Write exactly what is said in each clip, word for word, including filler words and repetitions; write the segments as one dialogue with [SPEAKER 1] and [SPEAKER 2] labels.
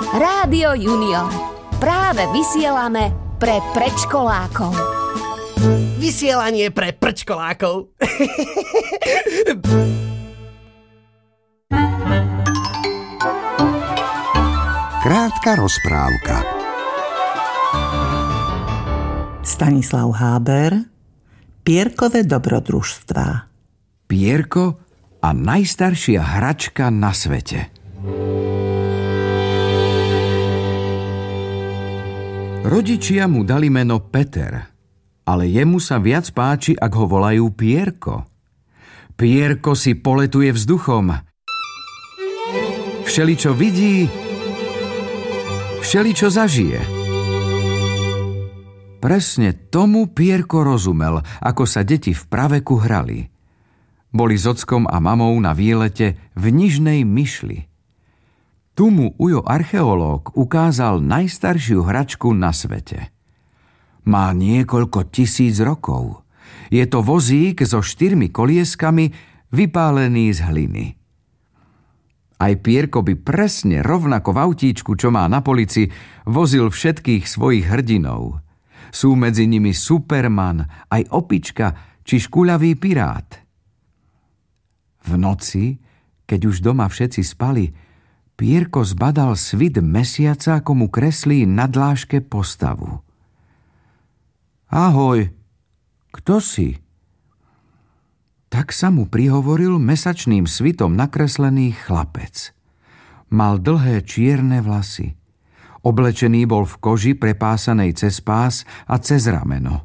[SPEAKER 1] Rádio Junior. Práve vysielame pre predškolákov.
[SPEAKER 2] Vysielanie pre prčkolákov.
[SPEAKER 3] Krátka rozprávka.
[SPEAKER 4] Stanislav Háber, Pierkové dobrodružstvá.
[SPEAKER 5] Pierko a najstaršia hračka na svete. Rodičia mu dali meno Peter, ale jemu sa viac páči, ak ho volajú Pierko. Pierko si poletuje vzduchom. Všeličo vidí, všeličo zažije. Presne tomu Pierko rozumel, ako sa deti v praveku hrali. Boli s ockom a mamou na výlete v Nižnej Myšli. Tu mu ujo archeológ ukázal najstaršiu hračku na svete. Má niekoľko tisíc rokov. Je to vozík so štyrmi kolieskami vypálený z hliny. Aj Pierko by presne rovnako v autíčku, čo má na polici, vozil všetkých svojich hrdinov. Sú medzi nimi Superman, aj opička či škuľavý pirát. V noci, keď už doma všetci spali, Pierko zbadal svit mesiaca, ako mu kreslí na dláške postavu. Ahoj, kto si? Tak sa mu prihovoril mesačným svitom nakreslený chlapec. Mal dlhé čierne vlasy. Oblečený bol v koži prepásanej cez pás a cez rameno.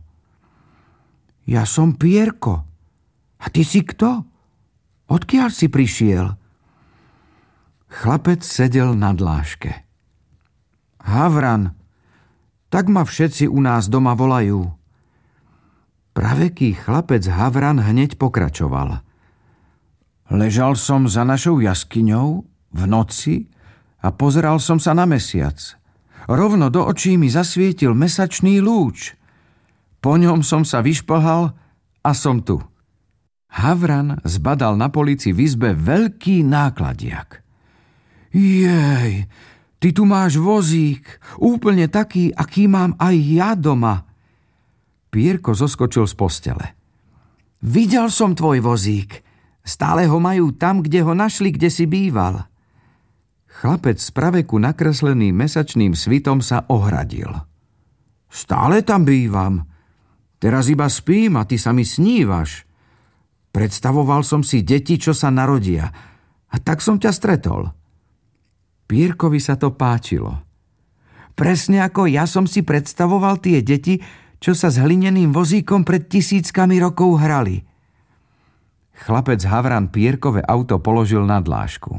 [SPEAKER 5] Ja som Pierko. A ty si kto? Odkiaľ si prišiel? Chlapec sedel na dláške. Havran, tak ma všetci u nás doma volajú. Praveký chlapec Havran hneď pokračoval. Ležal som za našou jaskyňou v noci a pozeral som sa na mesiac. Rovno do očí mi zasvietil mesačný lúč. Po ňom som sa vyšplhal a som tu. Havran zbadal na polici v izbe veľký nákladiak. Jej, ty tu máš vozík, úplne taký, aký mám aj ja doma. Pierko zoskočil z postele. Videl som tvoj vozík. Stále ho majú tam, kde ho našli, kde si býval. Chlapec z praveku nakreslený mesačným svitom sa ohradil. Stále tam bývam. Teraz iba spím a ty sa mi snívaš. Predstavoval som si deti, čo sa narodia. A tak som ťa stretol. Pierkovi sa to páčilo. Presne ako ja som si predstavoval tie deti, čo sa s hlineným vozíkom pred tisíckami rokov hrali. Chlapec Havran Pierkové auto položil na dlášku.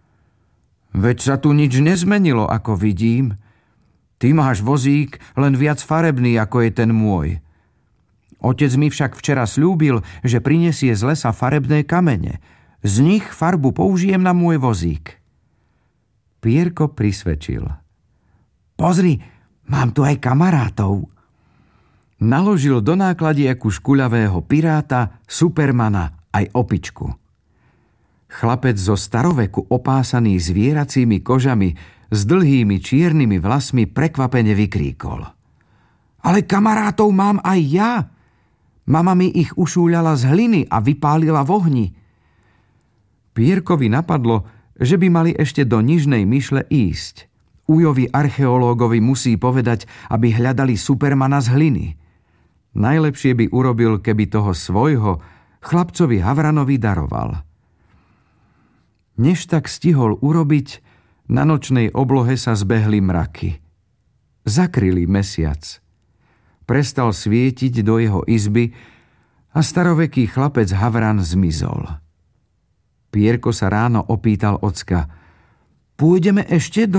[SPEAKER 5] Veď sa tu nič nezmenilo, ako vidím. Ty máš vozík len viac farebný, ako je ten môj. Otec mi však včera sľúbil, že prinesie z lesa farebné kamene. Z nich farbu použijem na môj vozík. Pierko prisvedčil. Pozri, mám tu aj kamarátov. Naložil do nákladiaku škuľavého piráta, Supermana aj opičku. Chlapec zo staroveku opásaný zvieracími kožami s dlhými čiernymi vlasmi prekvapene vykríkol. Ale kamarátov mám aj ja. Mama mi ich ušúľala z hliny a vypálila v ohni. Pierkovi napadlo, že by mali ešte do Nižnej Myšle ísť. Ujovi archeológovi musí povedať, aby hľadali Supermana z hliny. Najlepšie by urobil, keby toho svojho chlapcovi Havranovi daroval. Než tak stihol urobiť, na nočnej oblohe sa zbehli mraky. Zakryli mesiac. Prestal svietiť do jeho izby a staroveký chlapec Havran zmizol. Pierko sa ráno opýtal ocka. Pôjdeme ešte do